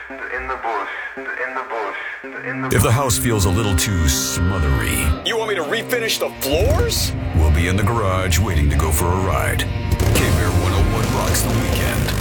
in the bush, in the bush, in the bush. If the house feels a little too smothery, You want me to refinish the floors? we'll be in the garage waiting to go for a ride. K-Bear 101 rocks the weekend.